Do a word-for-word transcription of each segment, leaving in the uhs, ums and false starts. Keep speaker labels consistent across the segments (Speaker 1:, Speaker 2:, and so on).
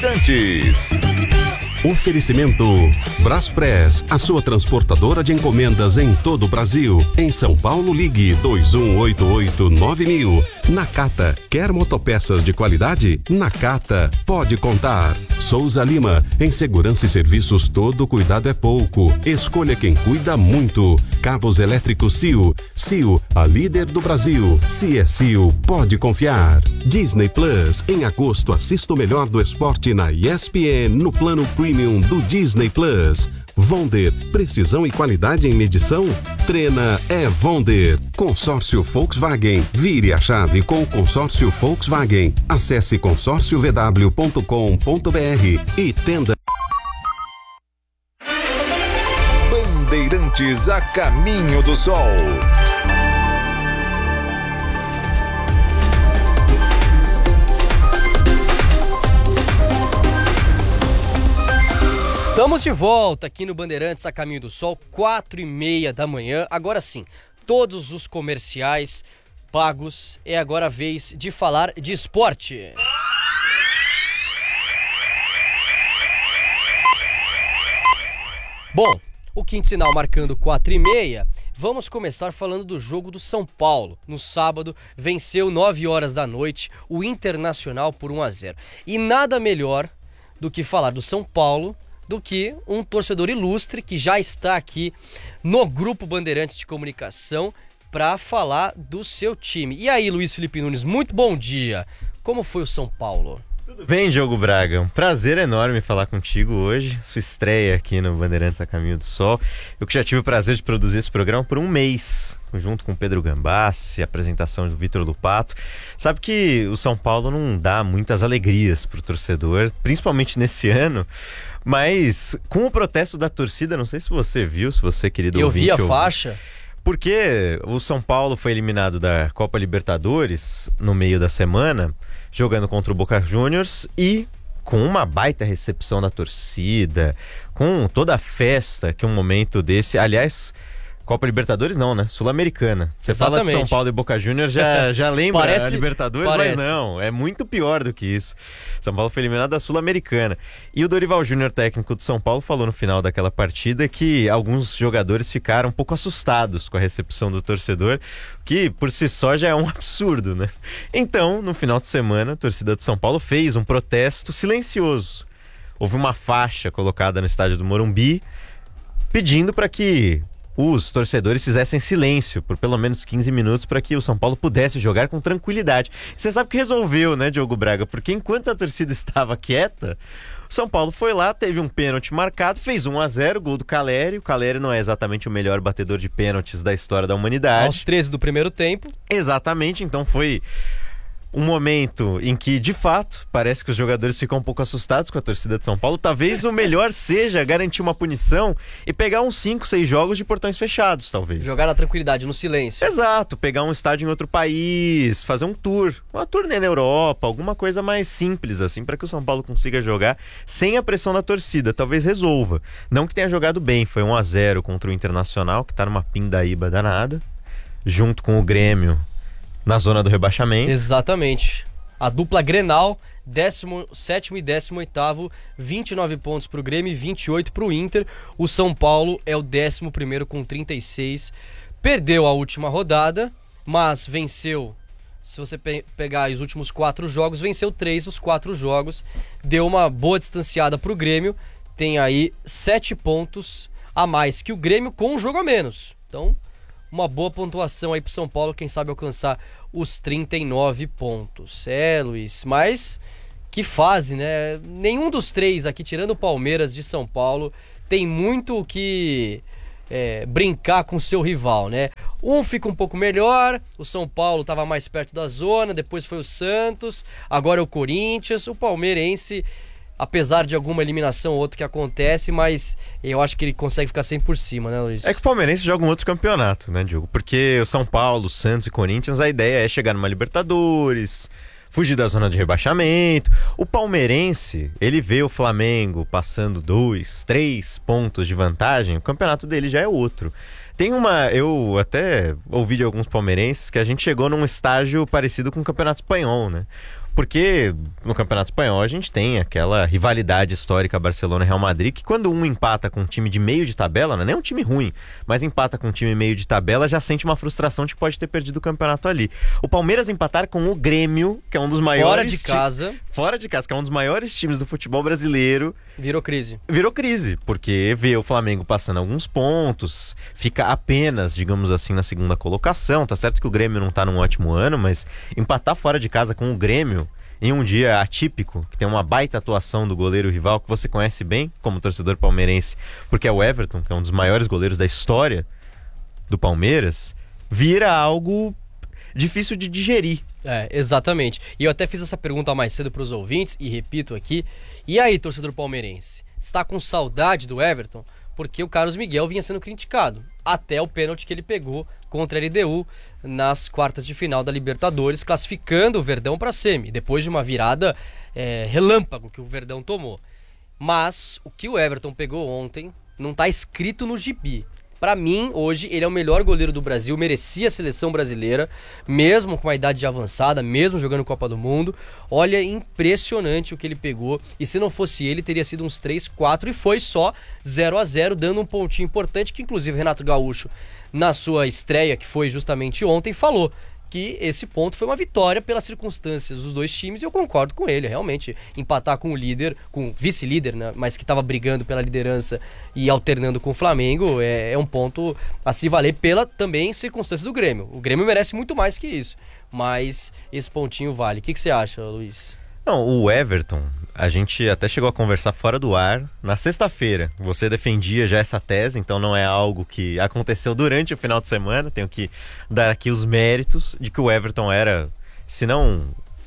Speaker 1: Bandeirantes.
Speaker 2: Oferecimento Braspress, a sua transportadora de encomendas em todo o Brasil. Em São Paulo, ligue dois um oito oito nove mil. Nakata, quer motopeças de qualidade? Nakata, pode contar. Souza Lima, em segurança e serviços todo cuidado é pouco. Escolha quem cuida muito. Cabos elétricos C I O. C I O, a líder do Brasil. Se é C I O, pode confiar. Disney Plus, em agosto assista o melhor do esporte na E S P N no plano Premium do Disney Plus. Vonder, precisão e qualidade em medição? Treina é Vonder. Consórcio Volkswagen, vire a chave com o consórcio Volkswagen. Acesse consórcio v w ponto com ponto b r e tenda.
Speaker 1: Bandeirantes a caminho do sol.
Speaker 3: Estamos de volta aqui no Bandeirantes a Caminho do Sol, quatro e meia da manhã. Agora sim, todos os comerciais pagos. É agora a vez de falar de esporte. Bom, o quinto sinal marcando quatro e meia. Vamos começar falando do jogo do São Paulo. No sábado, venceu nove horas da noite o Internacional por um a zero. E nada melhor do que falar do São Paulo do que um torcedor ilustre que já está aqui no Grupo Bandeirantes de Comunicação para falar do seu time. E aí, Luiz Felipe Nunes, muito bom dia. Como foi o São Paulo?
Speaker 4: Tudo bem, Diogo Braga? Um prazer enorme falar contigo hoje. Sua estreia aqui no Bandeirantes a Caminho do Sol. Eu que já tive o prazer de produzir esse programa por um mês, junto com o Pedro Gambassi, apresentação do Vitor Lupato. Sabe que o São Paulo não dá muitas alegrias pro torcedor, principalmente nesse ano. Mas com o protesto da torcida, não sei se você viu, se você, querido
Speaker 3: Eu
Speaker 4: ouvinte...
Speaker 3: vi a
Speaker 4: ouviu,
Speaker 3: faixa.
Speaker 4: Porque o São Paulo foi eliminado da Copa Libertadores no meio da semana, jogando contra o Boca Juniors e com uma baita recepção da torcida, com toda a festa que um momento desse... Aliás, Copa Libertadores não, né? Sul-Americana. Você
Speaker 3: Exatamente.
Speaker 4: fala de São Paulo e Boca Juniors, já, já lembra
Speaker 3: Parece-
Speaker 4: a Libertadores,
Speaker 3: parece.
Speaker 4: mas não, é muito pior do que isso. São Paulo foi eliminado da Sul-Americana. E o Dorival Júnior, técnico do São Paulo, falou no final daquela partida que alguns jogadores ficaram um pouco assustados com a recepção do torcedor, que por si só já é um absurdo, né? Então, no final de semana, a torcida do São Paulo fez um protesto silencioso. Houve uma faixa colocada no estádio do Morumbi pedindo para que os torcedores fizessem silêncio por pelo menos quinze minutos para que o São Paulo pudesse jogar com tranquilidade. Você sabe que resolveu, né, Diogo Braga? Porque enquanto a torcida estava quieta, o São Paulo foi lá, teve um pênalti marcado, fez um a zero, gol do Caleri. O Caleri não é exatamente o melhor batedor de pênaltis da história da humanidade.
Speaker 3: Aos treze do primeiro tempo.
Speaker 4: Exatamente, então foi um momento em que, de fato, parece que os jogadores ficam um pouco assustados com a torcida de São Paulo. Talvez o melhor seja garantir uma punição e pegar uns cinco, seis jogos de portões fechados, talvez.
Speaker 3: Jogar na tranquilidade, no silêncio.
Speaker 4: Exato, pegar um estádio em outro país, fazer um tour, uma turnê na Europa, alguma coisa mais simples assim, para que o São Paulo consiga jogar sem a pressão da torcida. Talvez resolva. Não que tenha jogado bem, foi um a zero contra o Internacional, que tá numa pindaíba danada, junto com o Grêmio na zona do rebaixamento.
Speaker 3: Exatamente. A dupla Grenal, décimo sétimo e décimo oitavo, vinte e nove pontos pro Grêmio e vinte e oito pro Inter. O São Paulo é o décimo primeiro com trinta e seis. Perdeu a última rodada, mas venceu. Se você pe- pegar os últimos quatro jogos, venceu três dos quatro jogos. Deu uma boa distanciada pro Grêmio. Tem aí sete pontos a mais que o Grêmio com um jogo a menos. Então, uma boa pontuação aí pro São Paulo, quem sabe alcançar os trinta e nove pontos. É, Luiz, mas que fase, né? Nenhum dos três aqui, tirando o Palmeiras de São Paulo, tem muito o que é, brincar com o seu rival, né? Um fica um pouco melhor, o São Paulo estava mais perto da zona, depois foi o Santos, agora é o Corinthians, o palmeirense, apesar de alguma eliminação ou outra que acontece, mas eu acho que ele consegue ficar sempre por cima, né, Luiz?
Speaker 4: É que o Palmeirense joga um outro campeonato, né, Diogo? Porque o São Paulo, Santos e Corinthians, a ideia é chegar numa Libertadores, fugir da zona de rebaixamento. O palmeirense, ele vê o Flamengo passando dois, três pontos de vantagem, o campeonato dele já é outro. Tem uma, eu até ouvi de alguns palmeirenses que a gente chegou num estágio parecido com o campeonato espanhol, né? Porque no Campeonato Espanhol a gente tem aquela rivalidade histórica Barcelona e Real Madrid, que quando um empata com um time de meio de tabela, não é nem um time ruim, mas empata com um time meio de tabela, já sente uma frustração de que pode ter perdido o campeonato ali. O Palmeiras empatar com o Grêmio, que é um dos maiores...
Speaker 3: Fora de casa.
Speaker 4: Ti... Fora de casa, que é um dos maiores times do futebol brasileiro.
Speaker 3: Virou crise.
Speaker 4: Virou crise, porque vê o Flamengo passando alguns pontos, fica apenas, digamos assim, na segunda colocação. Tá certo que o Grêmio não tá num ótimo ano, mas empatar fora de casa com o Grêmio em um dia atípico, que tem uma baita atuação do goleiro rival, que você conhece bem como torcedor palmeirense, porque é o Everton, que é um dos maiores goleiros da história do Palmeiras, vira algo difícil de digerir.
Speaker 3: É, exatamente. E eu até fiz essa pergunta mais cedo para os ouvintes, e repito aqui. E aí, torcedor palmeirense, está com saudade do Everton? Porque o Carlos Miguel vinha sendo criticado, até o pênalti que ele pegou contra a L D U nas quartas de final da Libertadores, classificando o Verdão para a semi, depois de uma virada é, relâmpago que o Verdão tomou. Mas o que o Everton pegou ontem não está escrito no gibi. Para mim, hoje, ele é o melhor goleiro do Brasil, merecia a seleção brasileira, mesmo com a idade avançada, mesmo jogando Copa do Mundo. Olha, impressionante o que ele pegou, e se não fosse ele, teria sido uns três, quatro, e foi só zero a zero, dando um pontinho importante, que inclusive Renato Gaúcho, na sua estreia, que foi justamente ontem, falou que esse ponto foi uma vitória pelas circunstâncias dos dois times, e eu concordo com ele, realmente, empatar com o líder, com o vice-líder, né, mas que estava brigando pela liderança e alternando com o Flamengo, é, é um ponto a se valer pela também circunstância do Grêmio. O Grêmio merece muito mais que isso, mas esse pontinho vale. O que, que você acha, Luiz?
Speaker 4: Não, o Everton, a gente até chegou a conversar fora do ar na sexta-feira. Você defendia já essa tese, então não é algo que aconteceu durante o final de semana. Tenho que dar aqui os méritos de que o Everton era, se não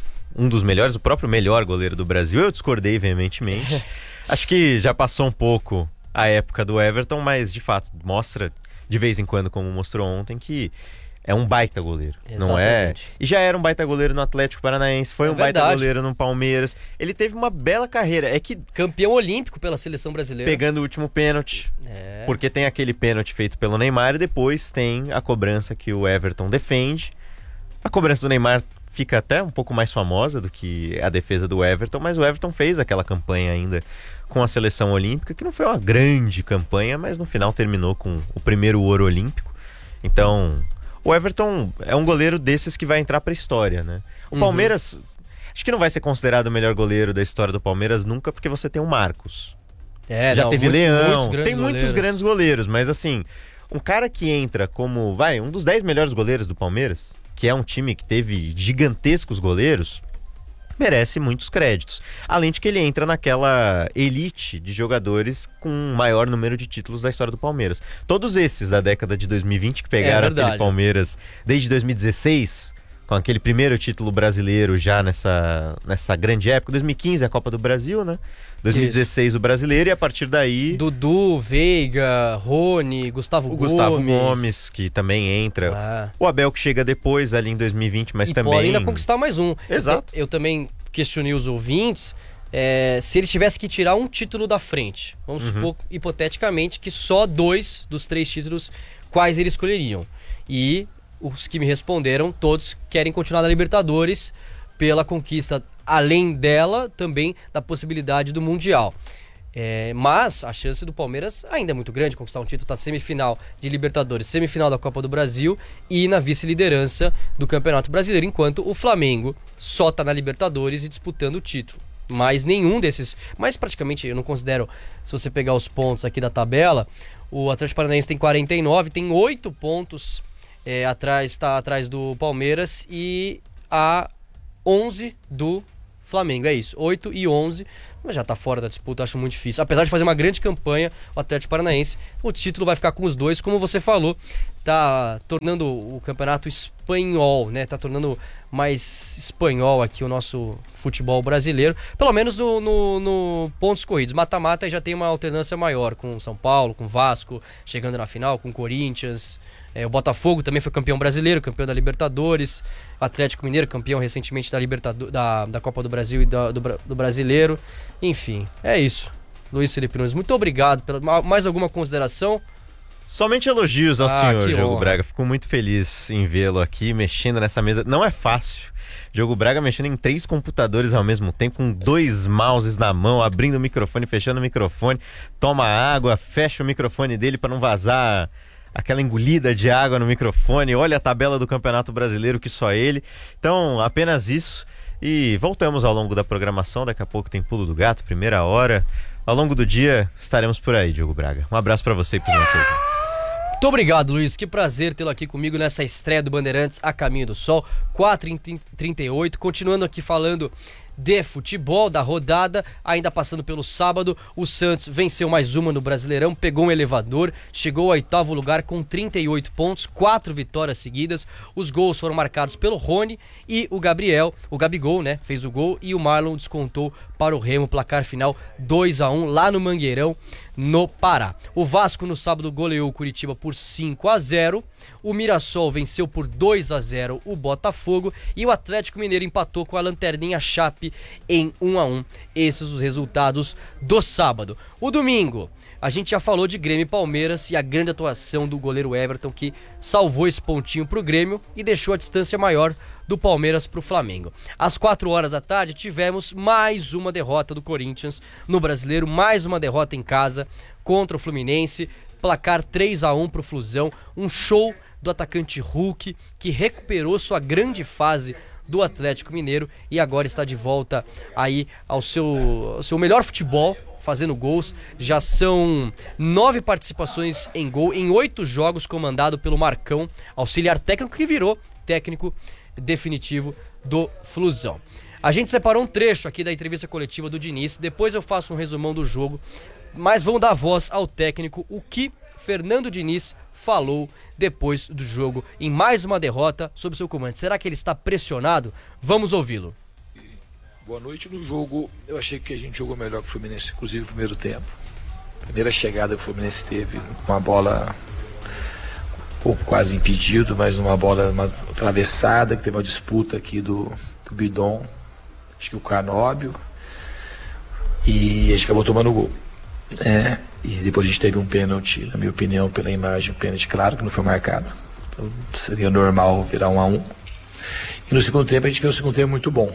Speaker 4: um dos melhores, o próprio melhor goleiro do Brasil. Eu discordei veementemente. Acho que já passou um pouco a época do Everton, mas de fato mostra de vez em quando, como mostrou ontem, que é um baita goleiro,
Speaker 3: Exatamente.
Speaker 4: Não é? E já era um baita goleiro no Atlético Paranaense, foi
Speaker 3: é
Speaker 4: um
Speaker 3: verdade.
Speaker 4: baita goleiro no Palmeiras. Ele teve uma bela carreira. É que
Speaker 3: campeão olímpico pela seleção brasileira.
Speaker 4: Pegando o último pênalti.
Speaker 3: É.
Speaker 4: Porque tem aquele pênalti feito pelo Neymar e depois tem a cobrança que o Everton defende. A cobrança do Neymar fica até um pouco mais famosa do que a defesa do Everton, mas o Everton fez aquela campanha ainda com a seleção olímpica, que não foi uma grande campanha, mas no final terminou com o primeiro ouro olímpico. Então, o Everton é um goleiro desses que vai entrar pra história, né? O
Speaker 3: Uhum.
Speaker 4: Palmeiras, acho que não vai ser considerado o melhor goleiro da história do Palmeiras nunca, porque você tem o Marcos.
Speaker 3: É,
Speaker 4: Já
Speaker 3: não,
Speaker 4: teve
Speaker 3: muitos,
Speaker 4: Leão,
Speaker 3: muitos grandes
Speaker 4: tem muitos
Speaker 3: goleiros.
Speaker 4: grandes goleiros, mas assim, um cara que entra como, vai, um dos dez melhores goleiros do Palmeiras, que é um time que teve gigantescos goleiros, merece muitos créditos. Além de que ele entra naquela elite de jogadores com o maior número de títulos da história do Palmeiras. Todos esses da década de dois mil e vinte que pegaram
Speaker 3: É verdade.
Speaker 4: aquele Palmeiras desde dois mil e dezesseis, com aquele primeiro título brasileiro já nessa, nessa grande época. dois mil e quinze a Copa do Brasil, né? dois mil e dezesseis o brasileiro, e a partir daí
Speaker 3: Dudu, Veiga, Rony, Gustavo
Speaker 4: o
Speaker 3: Gomes.
Speaker 4: Gustavo Gomes, que também entra.
Speaker 3: Ah.
Speaker 4: O Abel, que chega depois, ali em dois mil e vinte, mas
Speaker 3: e
Speaker 4: também...
Speaker 3: pode ainda conquistar mais um.
Speaker 4: Exato.
Speaker 3: Eu, eu também questionei os ouvintes, é, se eles tivessem que tirar um título da frente, vamos
Speaker 4: Uhum.
Speaker 3: supor, hipoteticamente, que só dois dos três títulos, quais eles escolheriam? E os que me responderam, todos querem continuar na Libertadores pela conquista, além dela, também da possibilidade do Mundial. É, mas a chance do Palmeiras ainda é muito grande, conquistar um título, tá semifinal de Libertadores, semifinal da Copa do Brasil e na vice-liderança do Campeonato Brasileiro, enquanto o Flamengo só tá na Libertadores e disputando o título. Mas nenhum desses, mas praticamente eu não considero, se você pegar os pontos aqui da tabela, o Atlético Paranaense tem quarenta e nove, tem oito pontos é, atrás, tá atrás do Palmeiras, e a onze do Flamengo, é isso, oito e onze, mas já tá fora da disputa, acho muito difícil. Apesar de fazer uma grande campanha, o Atlético Paranaense, o título vai ficar com os dois, como você falou, tá tornando o campeonato espanhol, né? Tá tornando mais espanhol aqui o nosso futebol brasileiro, pelo menos no, no, no pontos corridos. Mata-mata já tem uma alternância maior, com São Paulo, com Vasco, chegando na final, com Corinthians. É, o Botafogo também foi campeão brasileiro, campeão da Libertadores. Atlético Mineiro, campeão recentemente da, Libertador, da, da Copa do Brasil e da, do, do Brasileiro. Enfim, é isso. Luiz Felipe Nunes, muito obrigado. Pela, mais alguma consideração?
Speaker 4: Somente elogios ao
Speaker 3: Ah,
Speaker 4: senhor,
Speaker 3: que
Speaker 4: Diogo
Speaker 3: honra.
Speaker 4: Braga. Fico muito feliz em vê-lo aqui, mexendo nessa mesa. Não é fácil. Diogo Braga mexendo em três computadores ao mesmo tempo, com dois mouses na mão, abrindo o microfone, fechando o microfone, toma água, fecha o microfone dele para não vazar aquela engolida de água no microfone. Olha a tabela do Campeonato Brasileiro, que só ele. Então, apenas isso. E voltamos ao longo da programação. Daqui a pouco tem Pulo do Gato, primeira hora. Ao longo do dia estaremos por aí, Diogo Braga. Um abraço para você e para os nossos ouvintes.
Speaker 3: Muito obrigado, Luiz. Que prazer tê-lo aqui comigo nessa estreia do Bandeirantes A Caminho do Sol, quatro e trinta e oito. Continuando aqui falando de futebol, da rodada, ainda passando pelo sábado, o Santos venceu mais uma no Brasileirão, pegou um elevador, chegou ao oitavo lugar com trinta e oito pontos, quatro vitórias seguidas. Os gols foram marcados pelo Rony e o Gabriel, o Gabigol, né, fez o gol, e o Marlon descontou para o Remo, placar final dois a um lá no Mangueirão, no Pará. O Vasco no sábado goleou o Curitiba por cinco a zero, o Mirassol venceu por dois a zero o Botafogo e o Atlético Mineiro empatou com a Lanterninha Chape em um a um. Esses os resultados do sábado. O domingo, a gente já falou de Grêmio e Palmeiras e a grande atuação do goleiro Everton, que salvou esse pontinho pro Grêmio e deixou a distância maior do Palmeiras pro Flamengo. Às quatro horas da tarde tivemos mais uma derrota do Corinthians no Brasileiro, mais uma derrota em casa contra o Fluminense, placar três a um pro Flusão, um show do atacante Hulk, que recuperou sua grande fase do Atlético Mineiro e agora está de volta aí ao seu, ao seu melhor futebol, fazendo gols. Já são nove participações em gol em oito jogos, comandado pelo Marcão, auxiliar técnico que virou técnico definitivo do Flusão. A gente separou um trecho aqui da entrevista coletiva do Diniz, depois eu faço um resumão do jogo, mas vamos dar voz ao técnico, o que Fernando Diniz falou depois do jogo, em mais uma derrota sob seu comando. Será que ele está pressionado? Vamos ouvi-lo.
Speaker 5: Boa noite. No jogo, eu achei que a gente jogou melhor que o Fluminense, inclusive no primeiro tempo. Primeira chegada que o Fluminense teve, uma bola um pouco quase impedido, mas uma bola uma atravessada, que teve uma disputa aqui do, do Bidon, acho que o Canóbio, e a gente acabou tomando o gol. É, e depois a gente teve um pênalti, na minha opinião, pela imagem, um pênalti claro que não foi marcado. Então seria normal virar um a um. E no segundo tempo a gente fez um segundo tempo muito bom,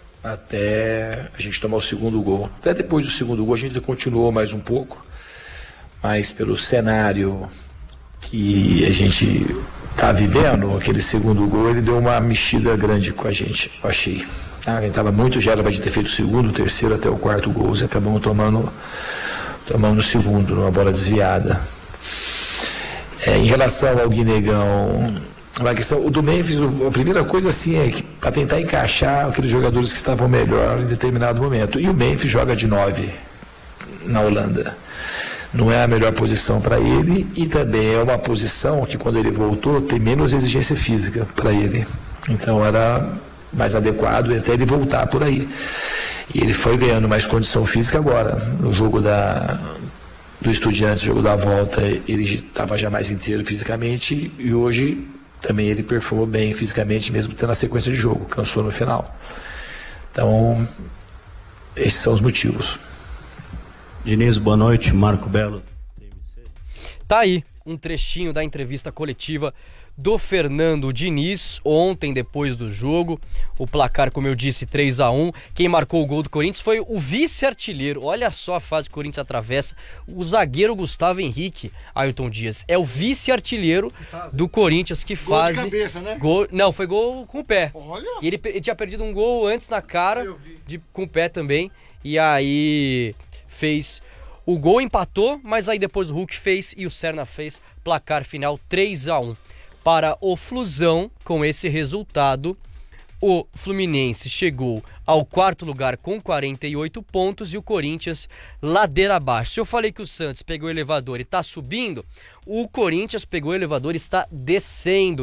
Speaker 5: até a gente tomar o segundo gol. Até depois do segundo gol a gente continuou mais um pouco, mas pelo cenário que a gente tá vivendo, aquele segundo gol, ele deu uma mexida grande com a gente, eu achei. Ah, a gente estava muito já, era para ter feito o segundo, o terceiro até o quarto gol, e acabamos tomando tomando o segundo, numa bola desviada. É, em relação ao Guinegão, a questão, o do Memphis, a primeira coisa assim é que para tentar encaixar aqueles jogadores que estavam melhor em determinado momento. E o Memphis joga de nove na Holanda. Não é a melhor posição para ele e também é uma posição que quando ele voltou tem menos exigência física para ele. Então era mais adequado até ele voltar por aí. E ele foi ganhando mais condição física agora. No jogo da, do Estudiantes, jogo da volta, ele estava já mais inteiro fisicamente e hoje também ele performou bem fisicamente, mesmo tendo a sequência de jogo, cansou no final. Então, esses são os motivos.
Speaker 6: Diniz, boa noite. Marco Belo.
Speaker 3: Tá aí um trechinho da entrevista coletiva do Fernando Diniz, ontem depois do jogo. O placar, como eu disse, três a um. Quem marcou o gol do Corinthians foi o vice-artilheiro. Olha só a fase que o Corinthians atravessa. O zagueiro Gustavo Henrique, Ailton Dias, é o vice-artilheiro do Corinthians que faz...
Speaker 7: Gol de cabeça, né?
Speaker 3: Gol... Não, foi gol com o pé.
Speaker 7: Olha.
Speaker 3: E ele, ele tinha perdido um gol antes na cara, de, com o pé também. E aí fez... O gol, empatou, mas aí depois o Hulk fez e o Serna fez. Placar final três a um. Para o Flusão, com esse resultado, o Fluminense chegou ao quarto lugar com quarenta e oito pontos e o Corinthians ladeira abaixo. Se eu falei que o Santos pegou o elevador e está subindo, o Corinthians pegou o elevador e está descendo.